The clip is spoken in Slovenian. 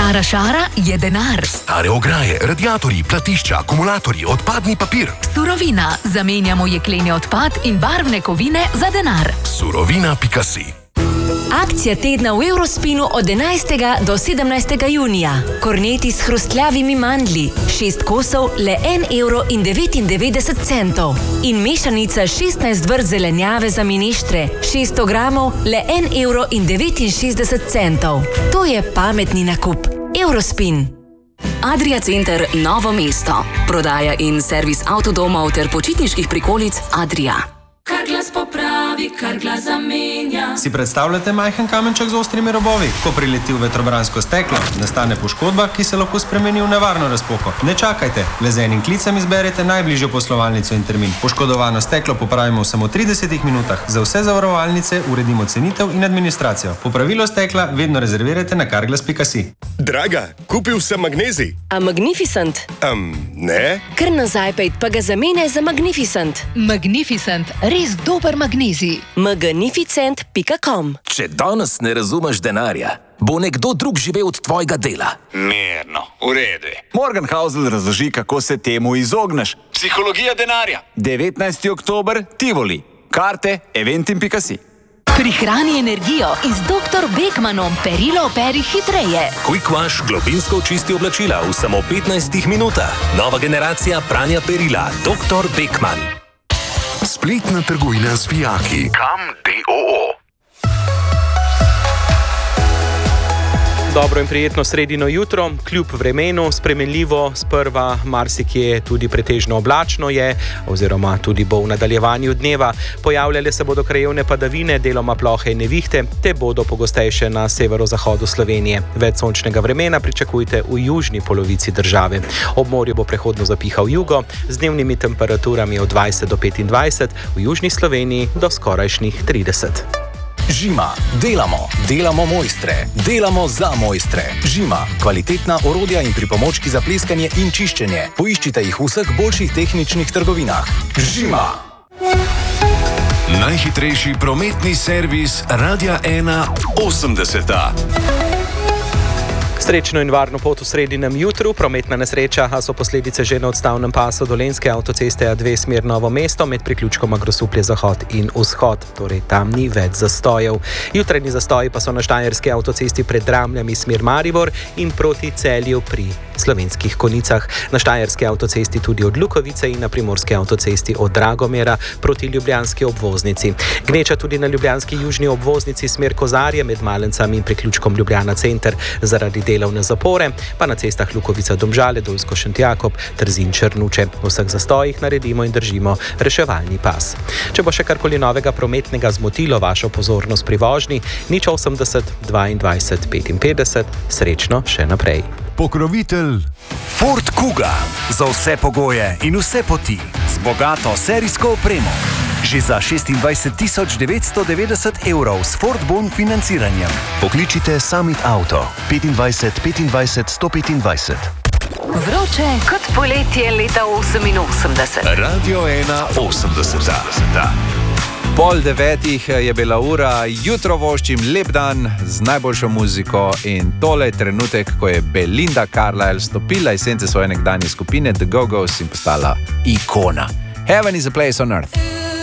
Stara šara je denar. Stare ograje, radiatorji, platišča, akumulatorji, odpadni papir. Surovina. Zamenjamo jekleni odpad in barvne kovine za denar. Surovina.si. Akcija tedna v Eurospinu od 11. do 17. junija. Korneti s hrustljavimi mandlji, 6 kosov, le 1,99 €. In mešanica 16 vrst zelenjave za mineštre, 600 gramov, le 1,69 €. To je pametni nakup. Eurospin. Adria Center Novo mesto. Prodaja in servis avtodomov ter počitniških prikolic Adria. Kar glas popravi, kar glas zamenja. Si predstavljate majhen kamenček z ostrimi robovi? Ko prileti v vetrobransko steklo, nastane poškodba, ki se lahko spremeni v nevarno razpoko. Ne čakajte, le z enim klicem izberete najbližjo poslovalnico in termin. Poškodovano steklo popravimo v samo 30 minutah. Za vse zavarovalnice uredimo cenitev in administracijo. Popravilo stekla vedno rezervirajte na carglass.si. Draga, kupil sem magnezij. A Magnificent? Ne. Kar nazaj pejt, pa ga zamene za Magnificent. Magnificent. Res dober magnezij. Magnificent.com. Če danes ne razumeš denarja, bo nekdo drug živel od tvojega dela. Mirno, v redu. Morgan Housel razloži, kako se temu izogneš. Psihologija denarja. 19. oktober, Tivoli. Karte, eventim.si. Prihrani energijo in z dr. Beckmanom perilo operi hitreje. Quick Wash globinsko očisti oblačila v samo 15 minutah. Nova generacija pranja perila. Dr. Beckman. Spletna trgovina z vijaki. Kam d.o.o. Dobro in prijetno sredino jutro, kljub vremenu, spremenljivo, sprva marsikje tudi pretežno oblačno je, oziroma tudi bo v nadaljevanju dneva. Pojavljale se bodo krajevne padavine, deloma plohe in nevihte, te bodo pogostejše na severozahodu Slovenije. Več sončnega vremena pričakujte v južni polovici države. Ob morju bo prehodno zapihal jugo, z dnevnimi temperaturami od 20 do 25, v južni Sloveniji do skorajšnjih 30. Žima. Delamo mojstre. Delamo za mojstre. Žima. Kvalitetna orodja in pripomočki za pleskanje in čiščenje. Poiščite jih v vseh boljših tehničnih trgovinah. Žima. Najhitrejši prometni servis Radia 1 80. Srečno in varno pot v sredinem jutru. Prometna nesreča, a so posledice že na odstavnem pasu Dolenjske avtoceste A2 smer Novo mesto med priključkoma Grosuplje zahod in vzhod. Torej tam ni več zastojev. Jutranji zastoji pa so na štajerski avtocesti pred Dramljami smer Maribor in proti Celju pri Slovenskih Konicah. Na štajerski avtocesti tudi od Lukovice in na primorski avtocesti od Dragomera proti ljubljanski obvoznici. Gneča tudi na ljubljanski južni obvoznici smer Kozarje med Malencami in priključkom Ljubljana center zaradi delovne zapore, pa na cestah Lukovica Domžale, Dolsko Šentjakob, Trzin Črnuče. V vseh zastojih naredimo in držimo reševalni pas. Če bo še karkoli novega prometnega zmotilo vašo pozornost pri vožnji, 080 22 55, srečno še naprej. Pokrovitelj Ford Kuga. Za vse pogoje in vse poti. Z bogato serijsko opremo. Že za 26.990 € s Ford Bon financiranjem. Pokličite Summit Auto 25 25 125. Vroče kot poletje leta 88. Radio 1 80. 8:30 je bila ura, jutro voščim lep dan z najboljšo muziko in tole je trenutek, ko je Belinda Carlisle stopila iz sence svoje nekdanje skupine The Go-Go's in postala ikona. Heaven is a place on earth.